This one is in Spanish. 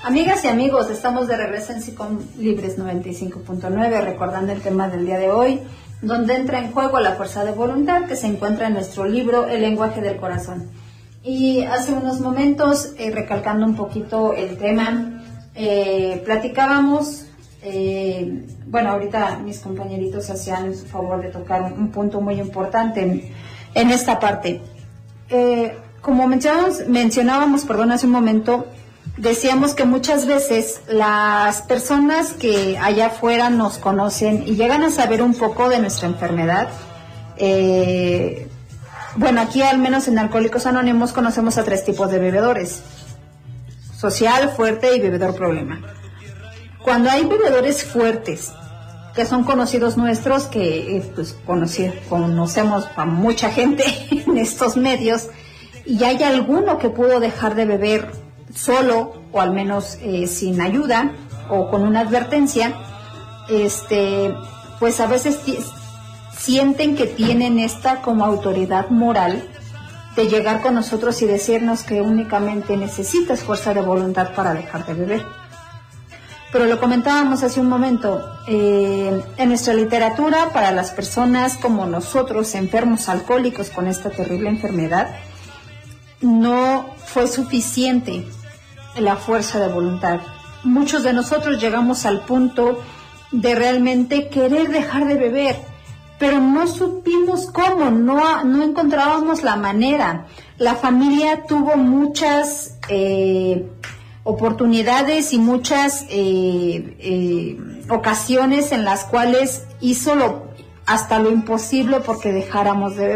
Amigas y amigos, estamos de regreso en Psicom Libres 95.9, recordando el tema del día de hoy, donde entra en juego la fuerza de voluntad que se encuentra en nuestro libro El lenguaje del corazón. Y hace unos momentos, recalcando un poquito el tema, platicábamos, ahorita mis compañeritos hacían el favor de tocar un punto muy importante en esta parte. Como mencionábamos, hace un momento, decíamos que muchas veces las personas que allá afuera nos conocen y llegan a saber un poco de nuestra enfermedad, aquí al menos en Alcohólicos Anónimos conocemos a 3 tipos de bebedores: social, fuerte y bebedor problema. Cuando hay bebedores fuertes, que son conocidos nuestros, que conocemos a mucha gente en estos medios, y hay alguno que pudo dejar de beber solo, o al menos sin ayuda, o con una advertencia, pues a veces sienten que tienen esta como autoridad moral de llegar con nosotros y decirnos que únicamente necesitas fuerza de voluntad para dejar de beber. Pero lo comentábamos hace un momento, en nuestra literatura, para las personas como nosotros, enfermos alcohólicos con esta terrible enfermedad, no fue suficiente la fuerza de voluntad. Muchos de nosotros llegamos al punto de realmente querer dejar de beber, pero no supimos cómo, no encontrábamos la manera. La familia tuvo muchas oportunidades y muchas ocasiones en las cuales hizo hasta lo imposible porque dejáramos de beber.